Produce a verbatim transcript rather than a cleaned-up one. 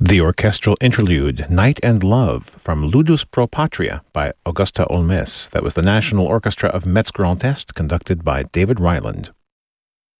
The orchestral interlude, Night and Love, from Ludus Pro Patria by Augusta Olmes. That was the National Orchestra of Metz Grand Est, conducted by David Ryland.